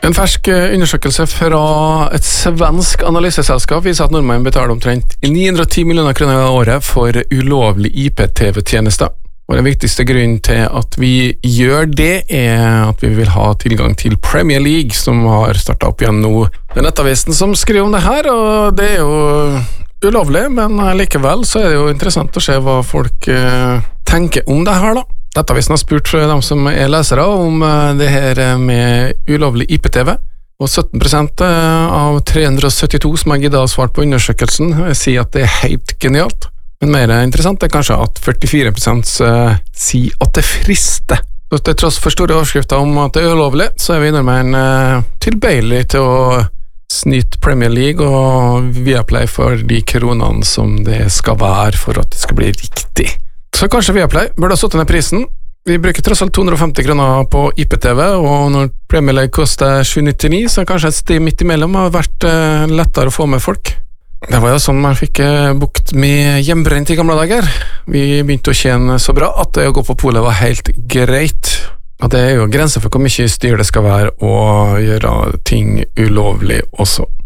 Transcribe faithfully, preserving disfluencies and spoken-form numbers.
En fersk undersøkelse fra et svensk analyseselskap viser at nordmenn betaler omtrent ni hundre og ti millioner kroner i året for ulovlig I P-T V-tjenester. Og den viktigste grunnen til at vi gjør det er at vi vil ha tilgang til Premier League, som har startet opp igjen nå. Det er nettavisen som skriver om det her, og det er jo ulovlig, men likevel så er det jo interessant å se hva folk eh, tenker om det her da. Nettavisen har spurt dem som er lesere om det her med ulovlig I P-T V, og sytten prosent av tre hundre og syttito som har giddet å svart på undersøkelsen sier at det er helt genialt. Men mer interessant er kanskje at førtifire prosent sier at det frister. Så til tross for store overskrifter om at det er ulovlig, så er vi nordmenn tilbøyelig til å snyte Premier League og Viaplay for de kronene som det skal være for at det skal bli riktig. Så kanskje Viaplay burde ha satt ned prisen. Vi bruker tross alt to hundre og femti kroner på I P-T V, og når Premier League koster sju nittioni, så kanskje et sted midt imellom har vært eh, lettere å få med folk. Det var jo sånn man fikk eh, bukt med hjemmebrent i gamle dager. Vi begynte å tjene så bra at det å gå på polet var helt greit. Og det er jo grenser for hvor mye styr det skal være å gjøre ting ulovlig også.